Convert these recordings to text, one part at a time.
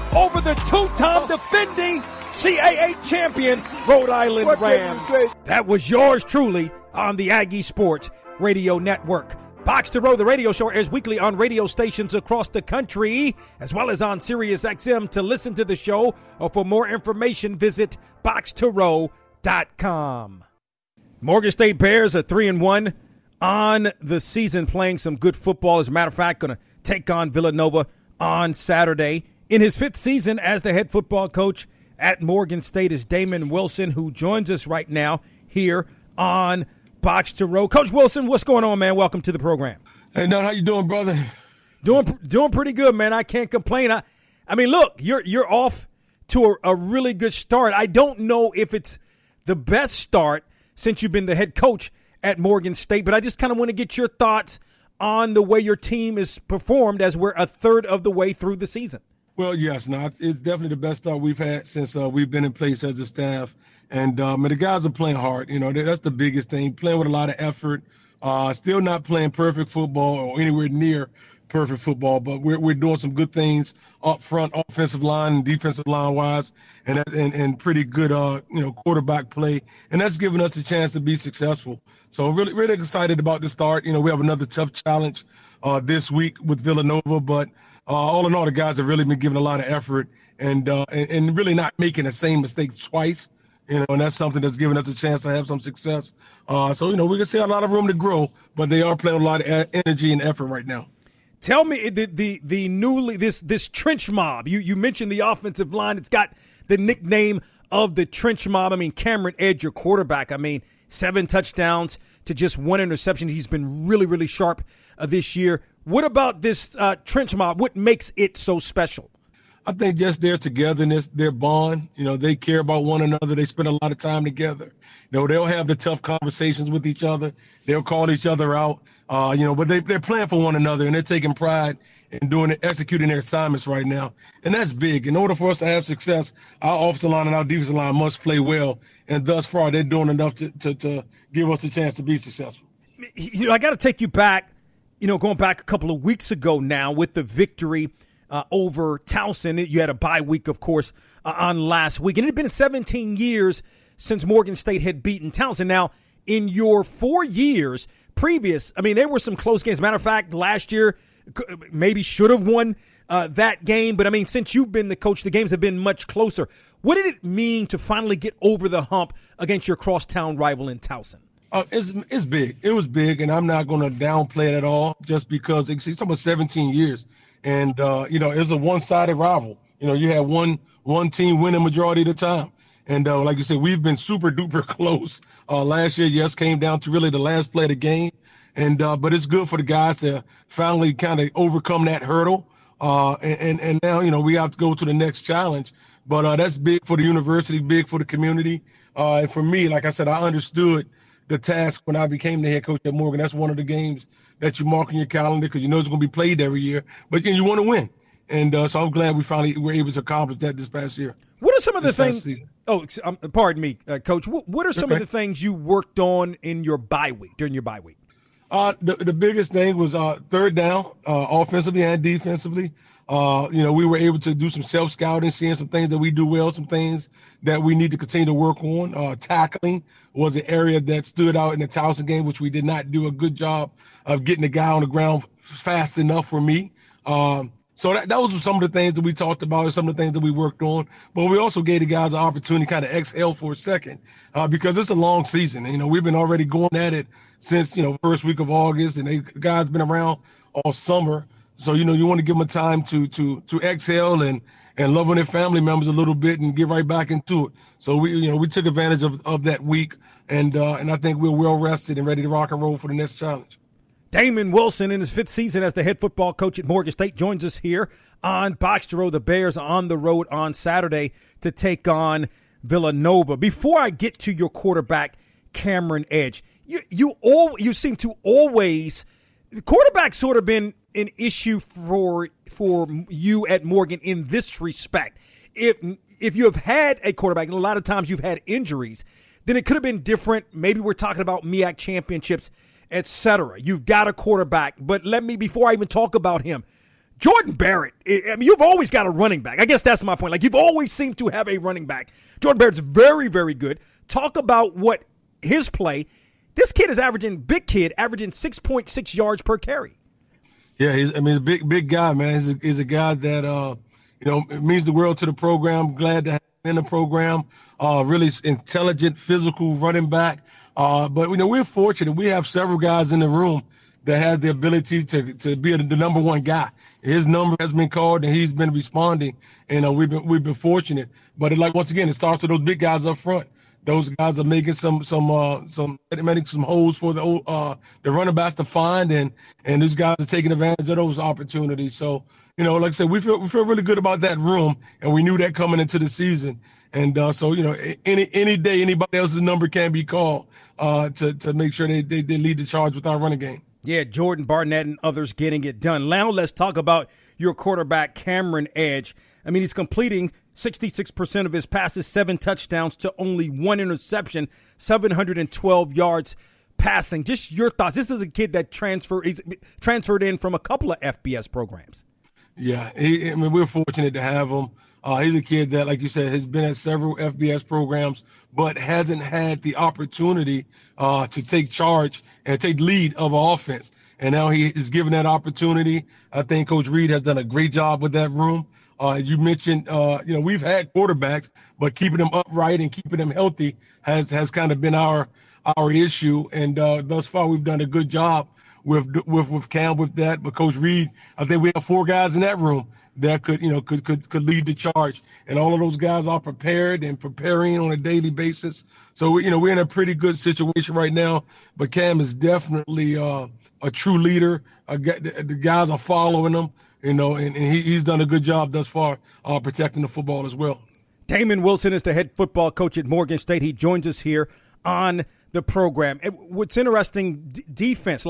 over the two-time defending CAA champion Rhode Island Rams. That was yours truly on the Aggie Sports Radio Network. Box to Row, the radio show, airs weekly on radio stations across the country, as well as on Sirius XM. To listen to the show or for more information, visit boxtorow.com. Morgan State Bears are 3-1 on the season, playing some good football. As a matter of fact, going to take on Villanova on Saturday. In his fifth season as the head football coach at Morgan State is Damon Wilson, who joins us right now here on Box to Row. Coach Wilson, what's going on, man? Welcome to the program. Hey, Don, how you doing, brother? Doing pretty good, man. I can't complain. I mean, look, you're off to a really good start. I don't know if it's the best start since you've been the head coach at Morgan State, but I just kind of want to get your thoughts on the way your team is performed as we're a third of the way through the season. Well, yes, it's definitely the best start we've had since we've been in place as a staff. And the guys are playing hard. You know, that's the biggest thing, playing with a lot of effort, still not playing perfect football or anywhere near perfect football, but we're doing some good things up front, offensive line and defensive line wise, and pretty good, quarterback play. And that's given us a chance to be successful. So really, really excited about the start. You know, we have another tough challenge this week with Villanova, but all in all, the guys have really been giving a lot of effort and really not making the same mistakes twice. You know, and that's something that's given us a chance to have some success. So, you know, we can see a lot of room to grow, but they are playing a lot of energy and effort right now. Tell me the newly this trench mob. You mentioned the offensive line. It's got the nickname of the trench mob. I mean, Cameron Edge, your quarterback. I mean, 7 touchdowns to just 1 interception. He's been really, really sharp this year. What about this trench mob? What makes it so special? I think just their togetherness, their bond. You know, they care about one another. They spend a lot of time together. You know, they'll have the tough conversations with each other. They'll call each other out. But they're playing for one another, and they're taking pride in executing their assignments right now. And that's big. In order for us to have success, our offensive line and our defensive line must play well. And thus far, they're doing enough to give us a chance to be successful. You know, I got to take you back, going back a couple of weeks ago now with the victory over Towson. You had a bye week, of course, on last week. And it had been 17 years since Morgan State had beaten Towson. Now, in your 4 years previous, I mean, there were some close games. Matter of fact, last year maybe should have won that game. But, I mean, since you've been the coach, the games have been much closer. What did it mean to finally get over the hump against your crosstown rival in Towson? It's big. It was big, and I'm not going to downplay it at all just because it's almost 17 years. And, it was a one-sided rival. You know, you had one team winning majority of the time. And like you said, we've been super duper close. Last year, yes, came down to really the last play of the game. And but it's good for the guys to finally kind of overcome that hurdle. And now, we have to go to the next challenge. But that's big for the university, big for the community. And for me, like I said, I understood the task when I became the head coach at Morgan. That's one of the games that you mark in your calendar because you know it's going to be played every year. But you want to win. And so I'm glad we finally were able to accomplish that this past year. What are some of the things – pardon me, Coach. What are some of the things you worked on in your bye week, during your bye week? The biggest thing was third down, offensively and defensively. We were able to do some self-scouting, seeing some things that we do well, some things that we need to continue to work on. Tackling was an area that stood out in the Towson game, which we did not do a good job of getting the guy on the ground fast enough for me. So that was some of the things that we talked about and some of the things that we worked on. But we also gave the guys an opportunity to kind of exhale for a second because it's a long season. And, we've been already going at it since, first week of August, and the guys been around all summer. So, you want to give them a time to exhale and love on their family members a little bit and get right back into it. So we took advantage of that week, and I think we're well rested and ready to rock and roll for the next challenge. Damon Wilson, in his fifth season as the head football coach at Morgan State, joins us here on Box to Row. The Bears are on the road on Saturday to take on Villanova. Before I get to your quarterback, Cameron Edge, you seem to always – quarterback's sort of been an issue for you at Morgan in this respect. If you have had a quarterback, and a lot of times you've had injuries, then it could have been different. Maybe we're talking about MEAC championships, etc. You've got a quarterback, but before I even talk about him, Jordan Barrett, I mean, you've always got a running back. I guess that's my point. Like, you've always seemed to have a running back. Jordan Barrett's very, very good. Talk about what his play. This kid is averaging 6.6 yards per carry. Yeah, he's a big guy, man. He's a guy that, it means the world to the program. Glad to have him in the program. Really intelligent, physical running back. But, we're fortunate. We have several guys in the room that have the ability to be the number one guy. His number has been called and he's been responding, and we've been fortunate. But once again, it starts with those big guys up front. Those guys are making some holes for the running backs to find, and these guys are taking advantage of those opportunities. So, like I said, we feel really good about that room, and we knew that coming into the season. And so, any day anybody else's number can be called to make sure they lead the charge with our running game. Yeah, Jordan Barnett and others getting it done. Now let's talk about your quarterback, Cameron Edge. I mean, he's completing 66% of his passes, 7 touchdowns to only 1 interception, 712 yards passing. Just your thoughts. This is a kid that he's transferred in from a couple of FBS programs. Yeah, we're fortunate to have him. He's a kid that, like you said, has been at several FBS programs, but hasn't had the opportunity to take charge and take lead of an offense. And now he is given that opportunity. I think Coach Reed has done a great job with that room. You mentioned, we've had quarterbacks, but keeping them upright and keeping them healthy has kind of been our issue. And thus far, we've done a good job with Cam with that. But Coach Reed, I think we have 4 guys in that room that could lead the charge. And all of those guys are prepared and preparing on a daily basis. So, we're in a pretty good situation right now. But Cam is definitely a true leader. The guys are following him. And he's done a good job thus far protecting the football as well. Damon Wilson is the head football coach at Morgan State. He joins us here on the program. What's interesting, defense,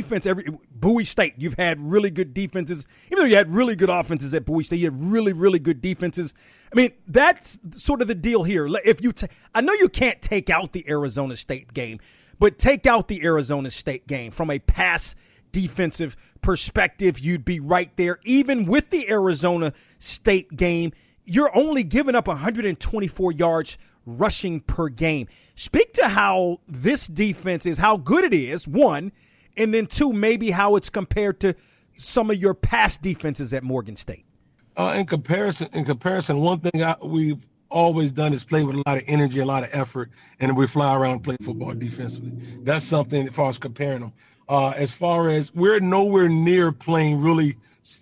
Bowie State, you've had really good defenses. Even though you had really good offenses at Bowie State, you had really, really good defenses. I mean, that's sort of the deal here. I know you can't take out the Arizona State game, but take out the Arizona State game from a pass defensive perspective, you'd be right there. Even with the Arizona State game, you're only giving up 124 yards rushing per game. Speak to how this defense is, how good it is, one, and then two, maybe how it's compared to some of your past defenses at Morgan State. In comparison, one thing we've always done is play with a lot of energy, a lot of effort, and we fly around and play football defensively. That's something as far as comparing them. As far as we're nowhere near playing really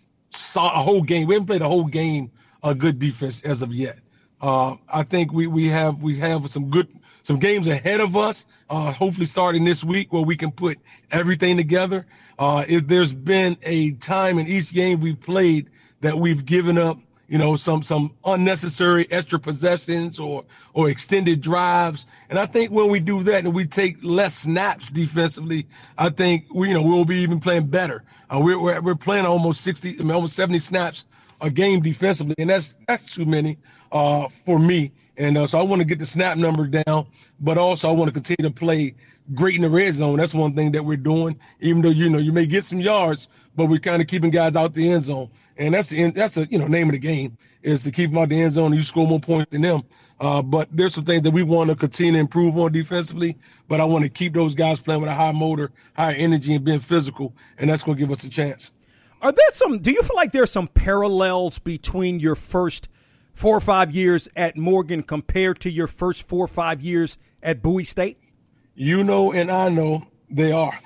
a whole game. We haven't played a whole game of good defense as of yet. I think we have some games ahead of us, hopefully starting this week where we can put everything together. If there's been a time in each game we've played that we've given up, some unnecessary extra possessions or extended drives. And I think when we do that and we take less snaps defensively, I think we'll be even playing better. We're playing almost 70 snaps a game defensively, and that's too many for me. And so I want to get the snap number down, but also I want to continue to play great in the red zone. That's one thing that we're doing, even though, you may get some yards, but we're kind of keeping guys out the end zone. And that's the name of the game is to keep them out the end zone and you score more points than them. But there's some things that we want to continue to improve on defensively, but I want to keep those guys playing with a high motor, high energy, and being physical, and that's going to give us a chance. Do you feel like there's some parallels between your first 4 or 5 years at Morgan compared to your first 4 or 5 years at Bowie State? And I know they are.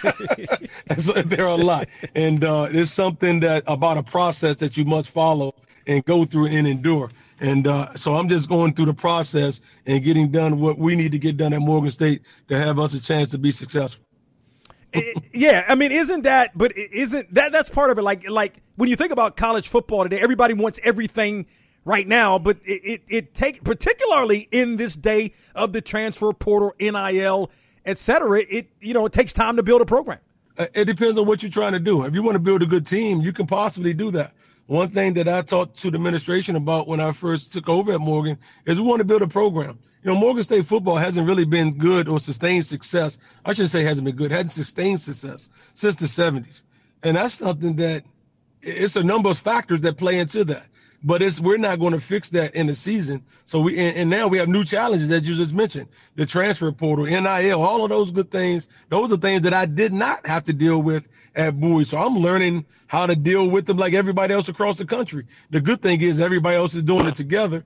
There are a lot. And there's something about a process that you must follow and go through and endure. And so I'm just going through the process and getting done what we need to get done at Morgan State to have us a chance to be successful. Yeah, I mean, isn't that's part of it? Like when you think about college football today, everybody wants everything right now, but it particularly in this day of the transfer portal, NIL, et cetera, it takes time to build a program. It depends on what you're trying to do. If you want to build a good team, you can possibly do that. One thing that I talked to the administration about when I first took over at Morgan is we want to build a program. Morgan State football hasn't really been good or sustained success. I shouldn't say hasn't been good, hasn't sustained success since the 70s. And that's something that it's a number of factors that play into that. But we're not going to fix that in the season. So and now we have new challenges that you just mentioned, the transfer portal, NIL, all of those good things. Those are things that I did not have to deal with at Bowie. So I'm learning how to deal with them like everybody else across the country. The good thing is everybody else is doing it together.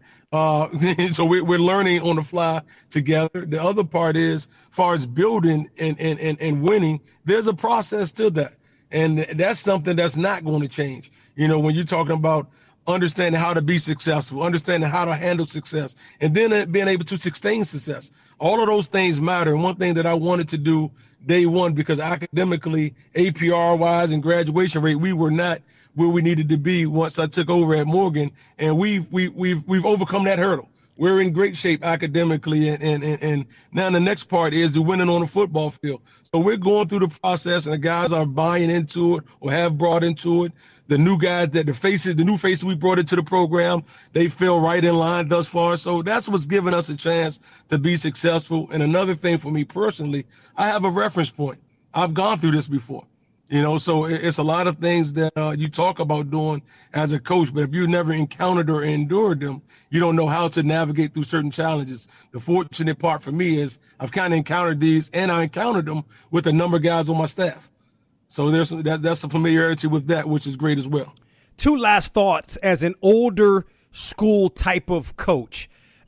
So we're learning on the fly together. The other part is, as far as building and winning, there's a process to that. And that's something that's not going to change. When you're talking about understanding how to be successful, understanding how to handle success, and then being able to sustain success. All of those things matter. And one thing that I wanted to do day one, because academically, APR-wise and graduation rate, we were not where we needed to be once I took over at Morgan, and we've overcome that hurdle. We're in great shape academically, and now the next part is the winning on the football field. So we're going through the process, and the guys are buying into it or have brought into it. The new guys, the new faces we brought into the program, they feel right in line thus far. So that's what's given us a chance to be successful. And another thing for me personally, I have a reference point. I've gone through this before. So it's a lot of things that you talk about doing as a coach, but if you've never encountered or endured them, you don't know how to navigate through certain challenges. The fortunate part for me is I've kind of encountered these, and I encountered them with a number of guys on my staff. So that's a familiarity with that, which is great as well. Two last thoughts as an older school type of coach.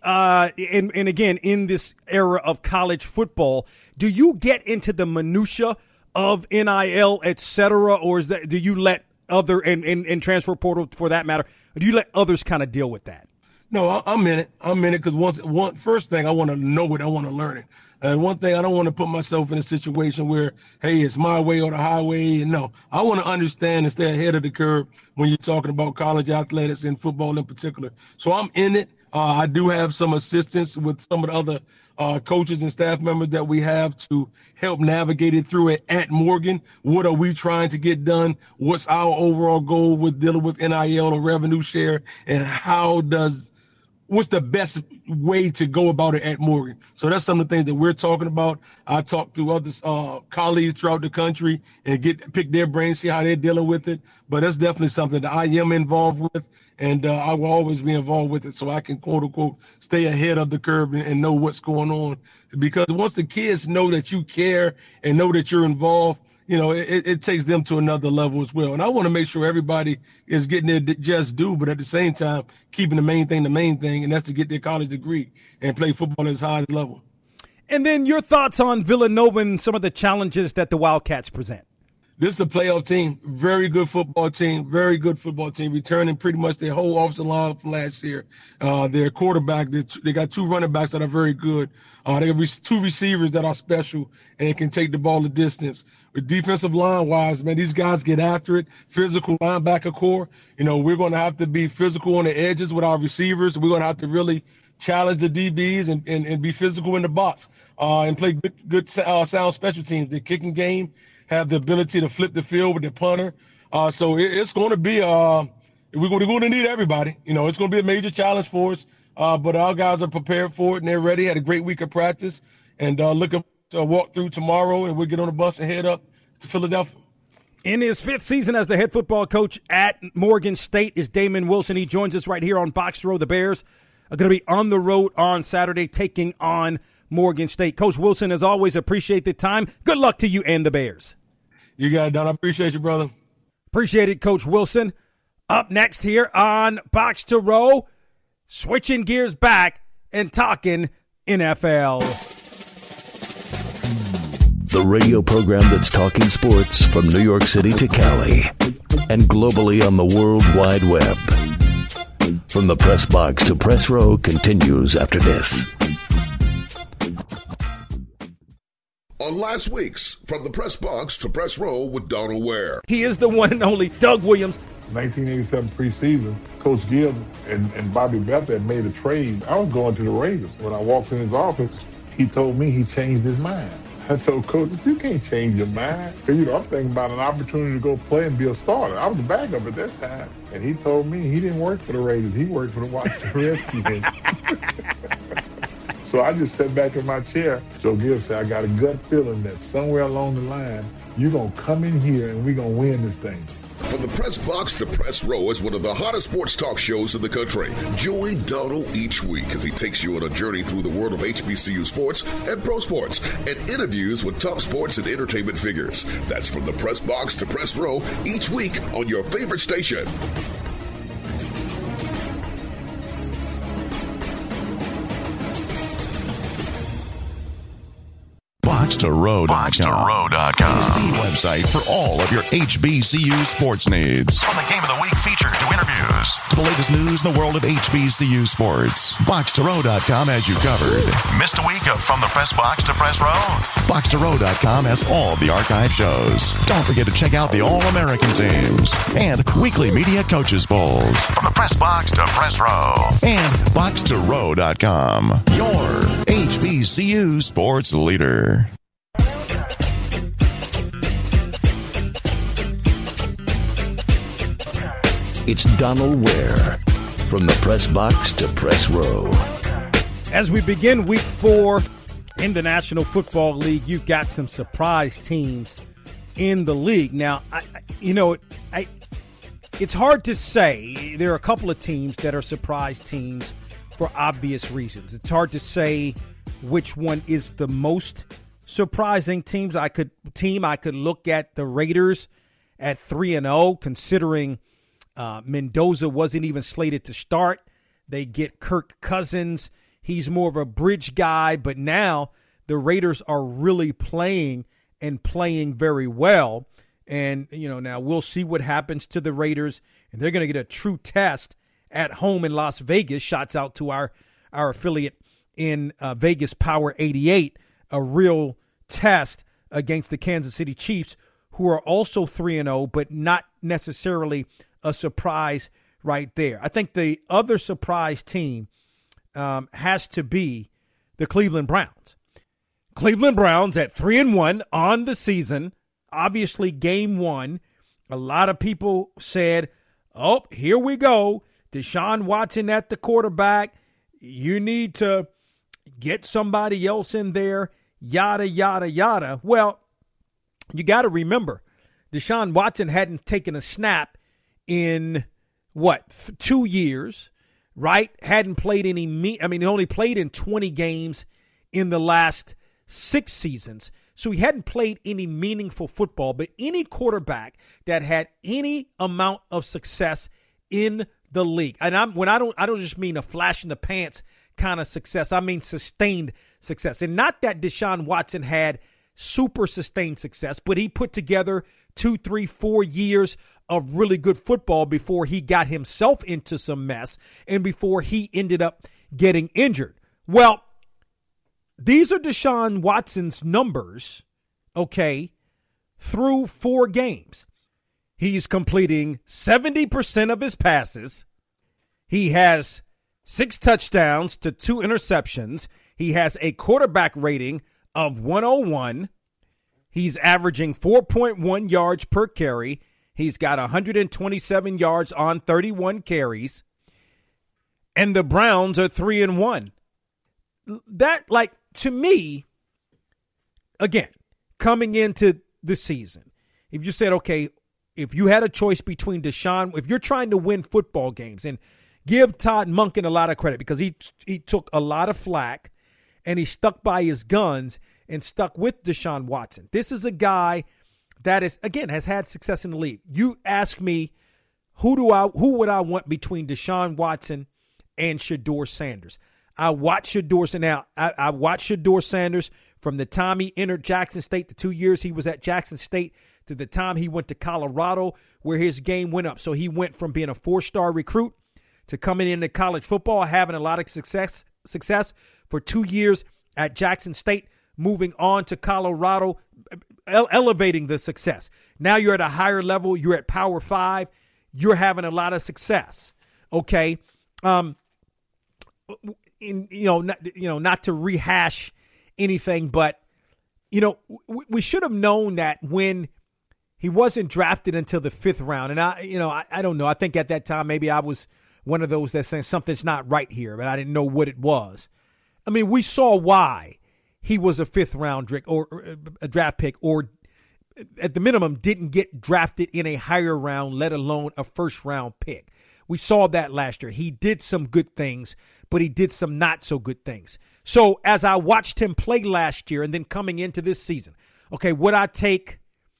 And again, in this era of college football, do you get into the minutia of NIL, et cetera, or do you let other and transfer portal for that matter, or do you let others kind of deal with that? No, I'm in it because first thing, I want to know it, I want to learn it. And one thing, I don't want to put myself in a situation where, hey, it's my way or the highway. And no, I want to understand and stay ahead of the curve when you're talking about college athletics and football in particular. So I'm in it. I do have some assistance with some of the other coaches and staff members that we have to help navigate it through it at Morgan. What are we trying to get done? What's our overall goal with dealing with NIL or revenue share? And what's the best way to go about it at Morgan? So that's some of the things that we're talking about. I talk to other colleagues throughout the country and pick their brains, see how they're dealing with it. But that's definitely something that I am involved with, and I will always be involved with it so I can, quote unquote, stay ahead of the curve and know what's going on. Because once the kids know that you care and know that you're involved, it takes them to another level as well. And I want to make sure everybody is getting their just due, but at the same time, keeping the main thing, and that's to get their college degree and play football at its highest level. And then your thoughts on Villanova and some of the challenges that the Wildcats present. This is a playoff team, very good football team, returning pretty much their whole offensive line from last year. Their quarterback, they got two running backs that are very good. They have two receivers that are special and can take the ball the distance. With defensive line-wise, man, these guys get after it, physical linebacker core. We're going to have to be physical on the edges with our receivers. We're going to have to really challenge the DBs and be physical in the box and play good sound special teams. The kicking game, have the ability to flip the field with the punter. So it's going to be we're going to need everybody. It's going to be a major challenge for us. But our guys are prepared for it, and they're ready. Had a great week of practice, and looking to walk through tomorrow, and we'll get on the bus and head up to Philadelphia. In his fifth season as the head football coach at Morgan State is Damon Wilson. He joins us right here on Box to Row. The Bears are going to be on the road on Saturday taking on Morgan State. Coach Wilson, as always, appreciate the time. Good luck to you and the Bears. You got it, Don. I appreciate you, brother. Appreciate it, Coach Wilson. Up next here on Box to Row, switching gears back and talking NFL. The radio program that's talking sports from New York City to Cali and globally on the World Wide Web. From the press box to press row continues after this. On last week's From the Press Box to Press Row with Donald Ware. He is the one and only Doug Williams. 1987 preseason, Coach Gibbs and Bobby Bethel had made a trade. I was going to the Raiders. When I walked in his office, he told me he changed his mind. I told Coach, you can't change your mind. Because, I'm thinking about an opportunity to go play and be a starter. I was the backup at this time. And he told me he didn't work for the Raiders. He worked for the Washington Redskins. So I just sat back in my chair. Joe Gibbs said, I got a gut feeling that somewhere along the line, you're going to come in here and we're going to win this thing. From the press box to press row is one of the hottest sports talk shows in the country. Join Donald each week as he takes you on a journey through the world of HBCU sports and pro sports and interviews with top sports and entertainment figures. That's from the press box to press row each week on your favorite station. BoxToRow.com is the website for all of your HBCU sports needs. From the Game of the Week feature to interviews to the latest news in the world of HBCU sports, BoxToRow.com has you covered. Missed a week of From the Press Box to Press Row? BoxToRow.com has all the archive shows. Don't forget to check out the All-American teams and weekly media coaches polls. From the Press Box to Press Row and BoxToRow.com, your HBCU sports leader. It's Donald Ware from the press box to press row. As we begin week 4 in the National Football League, you've got some surprise teams in the league. Now, it's hard to say. There are a couple of teams that are surprise teams for obvious reasons. It's hard to say which one is the most surprising teams. I could look at the Raiders at 3-0, considering Mendoza wasn't even slated to start. They get Kirk Cousins. He's more of a bridge guy, but now the Raiders are really playing very well. And, now we'll see what happens to the Raiders, and they're going to get a true test at home in Las Vegas. Shots out to our affiliate in Vegas, Power 88, a real test against the Kansas City Chiefs, who are also 3-0, but not necessarily a surprise right there. I think the other surprise team has to be the Cleveland Browns. Cleveland Browns at 3-1 on the season. Obviously, game 1, a lot of people said, oh, here we go. Deshaun Watson at the quarterback. You need to get somebody else in there, yada, yada, yada. Well, you got to remember, Deshaun Watson hadn't taken a snap in, 2 years, right? Hadn't played any he only played in 20 games in the last 6 seasons. So he hadn't played any meaningful football, but any quarterback that had any amount of success in the league, and I don't just mean a flash in the pants kind of success. I mean sustained success. And not that Deshaun Watson had super sustained success, but he put together 2, 3, 4 years of really good football before he got himself into some mess and before he ended up getting injured. Well, these are Deshaun Watson's numbers, okay, through 4 games. He's completing 70% of his passes. He has 6 touchdowns to 2 interceptions. He has a quarterback rating of 101. He's averaging 4.1 yards per carry. He's got 127 yards on 31 carries. And the Browns are 3-1. That, to me, again, coming into the season, if you said, okay, if you had a choice between Deshaun, if you're trying to win football games, and give Todd Monken a lot of credit because he took a lot of flack and he stuck by his guns and stuck with Deshaun Watson. This is a guy that has had success in the league. You ask me, who would I want between Deshaun Watson and Shedeur Sanders? I watched Shedeur Sanders from the time he entered Jackson State, the 2 years he was at Jackson State, to the time he went to Colorado, where his game went up. So he went from being a 4-star recruit to coming into college football, having a lot of success for 2 years at Jackson State, moving on to Colorado, elevating the success. Now you're at a higher level. You're at Power 5. You're having a lot of success. Okay. Not to rehash anything, but, we should have known that when he wasn't drafted until the 5th round. And I don't know. I think at that time, maybe I was one of those that's saying something's not right here, but I didn't know what it was. I mean, we saw why he was a 5th round or a draft pick, or at the minimum, didn't get drafted in a higher round, let alone a first-round pick. We saw that last year. He did some good things, but he did some not so good things. So as I watched him play last year and then coming into this season, okay, would I take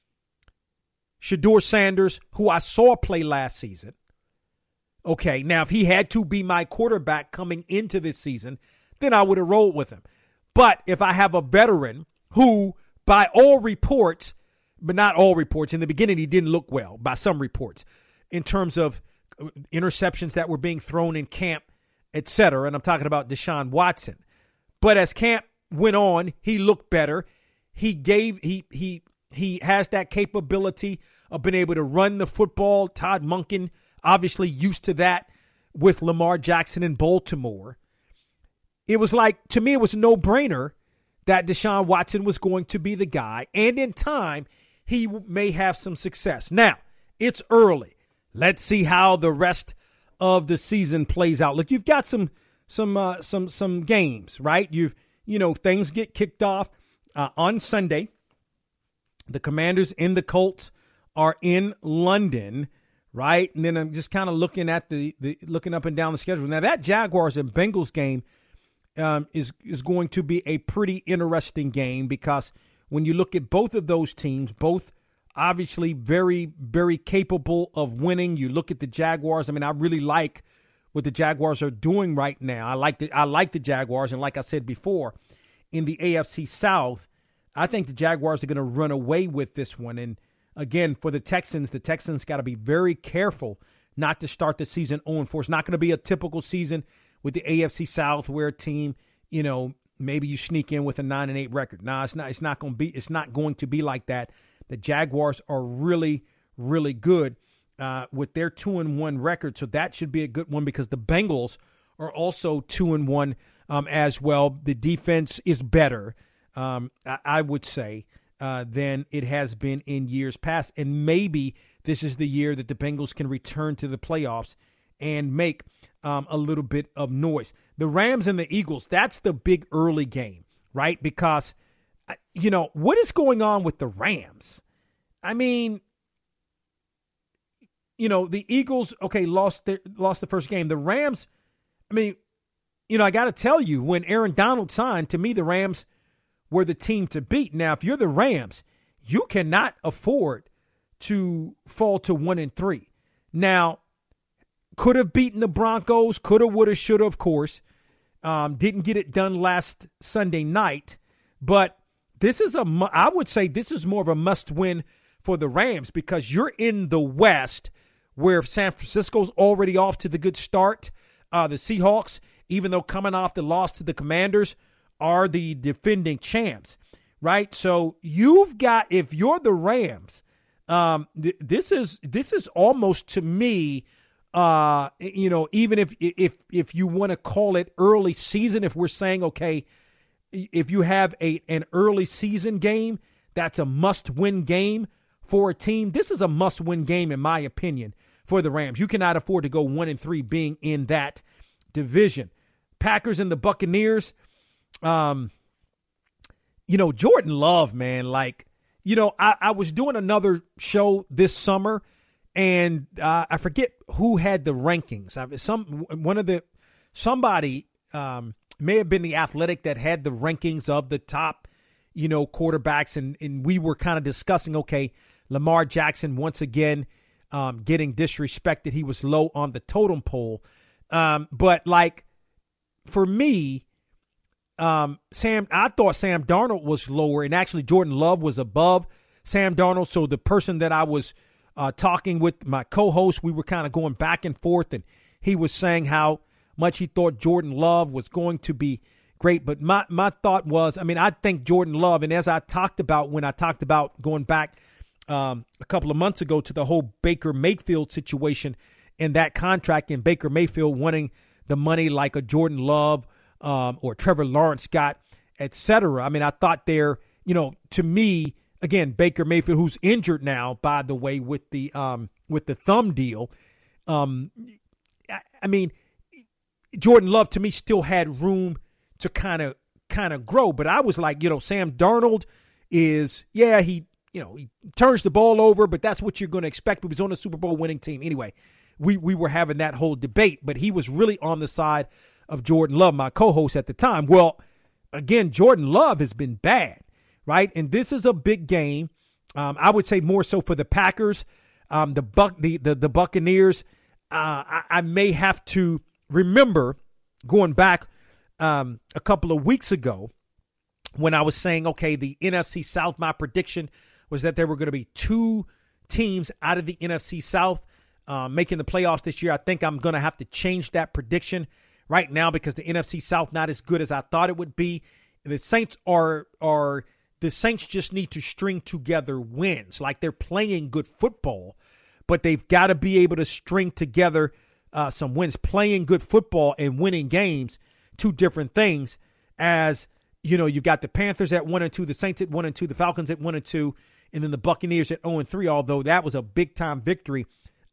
Shedeur Sanders, who I saw play last season? Okay, now if he had to be my quarterback coming into this season, then I would have rolled with him. But if I have a veteran who, by all reports, but not all reports, in the beginning he didn't look well, by some reports, in terms of interceptions that were being thrown in camp, etc. And I'm talking about Deshaun Watson. But as camp went on, he looked better. He has that capability of being able to run the football. Todd Monken, obviously used to that with Lamar Jackson in Baltimore. It was like, to me, it was a no-brainer that Deshaun Watson was going to be the guy. And in time, he may have some success. Now, it's early. Let's see how the rest of the season plays out. Look, you've got some games, right? Things get kicked off on Sunday. The Commanders and the Colts are in London, right? And then I'm just kind of looking at looking up and down the schedule. Now that Jaguars and Bengals game is going to be a pretty interesting game, because when you look at both of those teams, both obviously very, very capable of winning. You look at the Jaguars. I mean, I really like what the Jaguars are doing right now. I like the Jaguars, and like I said before, in the AFC South, I think the Jaguars are going to run away with this one. And again, for the Texans got to be very careful not to start the season 0-4. It's not going to be a typical season with the AFC South where a team, maybe you sneak in with a 9-8 record. No, it's not going to be like that. The Jaguars are really, really good with their 2-1 record, so that should be a good one, because the Bengals are also 2-1 as well. The defense is better, I would say, than it has been in years past, and maybe this is the year that the Bengals can return to the playoffs and make a little bit of noise. The Rams and the Eagles, that's the big early game, right? Because what is going on with the Rams? I mean, the Eagles, okay, lost the first game. The Rams, I mean, I got to tell you, when Aaron Donald signed, to me, the Rams were the team to beat. Now, if you're the Rams, you cannot afford to fall to 1-3. Now, could have beaten the Broncos, coulda, woulda, shoulda, of course. Didn't get it done last Sunday night, but I would say this is more of a must-win for the Rams, because you're in the West, where San Francisco's already off to the good start. The Seahawks, even though coming off the loss to the Commanders, are the defending champs, right? So you've got, if you're the Rams, this is almost, to me, even if you want to call it early season, if we're saying, okay, if you have an early season game, that's a must-win game for a team. This is a must-win game, in my opinion, for the Rams. You cannot afford to go 1-3 being in that division. Packers and the Buccaneers, Jordan Love, man, I was doing another show this summer, and I forget who had the rankings. Somebody may have been The Athletic that had the rankings of the top, quarterbacks, and we were kind of discussing, okay, Lamar Jackson once again getting disrespected. He was low on the totem pole. But for me, I thought Sam Darnold was lower, and actually Jordan Love was above Sam Darnold. So the person that I was talking with, my co-host, we were kind of going back and forth, and he was saying how much he thought Jordan Love was going to be great. But my thought was, I think Jordan Love, and as I talked about when I talked about going back a couple of months ago to the whole Baker Mayfield situation and that contract, and Baker Mayfield wanting the money like a Jordan Love or Trevor Lawrence got, etc. I thought there, to me, again, Baker Mayfield, who's injured now, by the way, with the thumb deal. Jordan Love, to me, still had room to kind of grow. But I was like, Sam Darnold is, he turns the ball over, but that's what you're going to expect. He was on a Super Bowl winning team. Anyway, we were having that whole debate, but he was really on the side of Jordan Love, my co-host at the time. Well, again, Jordan Love has been bad, right? And this is a big game. I would say more so for the Packers, the Buccaneers. I may have to remember going back a couple of weeks ago when I was saying, okay, the NFC South, my prediction was that there were going to be 2 teams out of the NFC South making the playoffs this year. I think I'm going to have to change that prediction right now because the NFC South not as good as I thought it would be. The Saints the Saints just need to string together wins. Like, they're playing good football, but they've got to be able to string together some wins. Playing good football and winning games, 2 different things. As you've got the Panthers at 1-2, the Saints at 1-2, the Falcons at 1-2, and then the Buccaneers at 0-3. Although that was a big time victory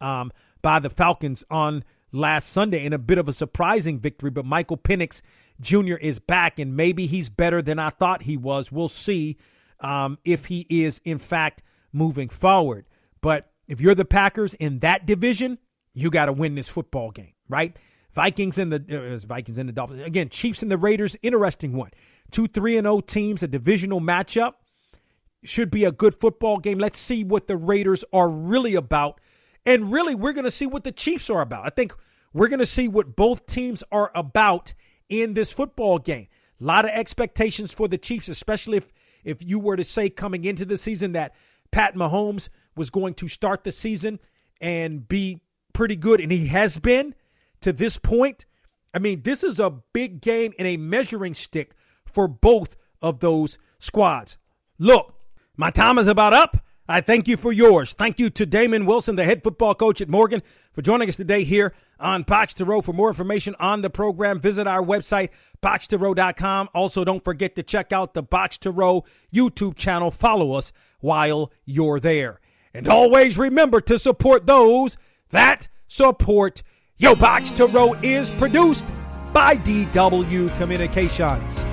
by the Falcons on last Sunday, and a bit of a surprising victory. But Michael Penix Jr. is back, and maybe he's better than I thought he was. We'll see if he is, in fact, moving forward. But if you're the Packers in that division, you got to win this football game, right? Vikings and the Dolphins. Again, Chiefs and the Raiders, interesting one. 2 3-0 teams, a divisional matchup. Should be a good football game. Let's see what the Raiders are really about. And really, we're going to see what the Chiefs are about. I think we're going to see what both teams are about in this football game. A lot of expectations for the Chiefs, especially if you were to say coming into the season that Pat Mahomes was going to start the season and be pretty good, and he has been to this point. I mean, this is a big game and a measuring stick for both of those squads. Look, my time is about up. I thank you for yours. Thank you to Damon Wilson, the head football coach at Morgan, for joining us today here on Box to Row. For more information on the program, visit our website, boxtorow.com. Also, don't forget to check out the Box to Row YouTube channel. Follow us while you're there. And always remember to support those that support you. Box to Row is produced by DW Communications.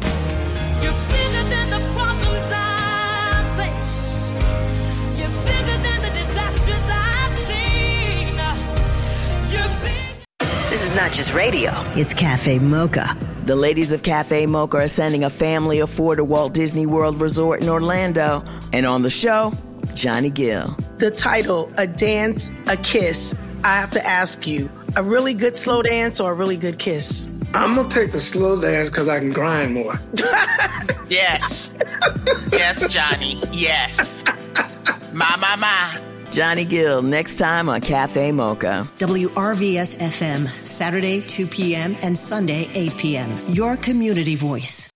This is not just radio. It's Cafe Mocha. The ladies of Cafe Mocha are sending a family of 4 to Walt Disney World Resort in Orlando. And on the show, Johnny Gill. The title, A Dance, A Kiss. I have to ask you, a really good slow dance or a really good kiss? I'm going to take the slow dance because I can grind more. Yes. Yes, Johnny. Yes. My. Johnny Gill, next time on Cafe Mocha. WRVS FM, Saturday, 2 p.m. and Sunday, 8 p.m. Your community voice.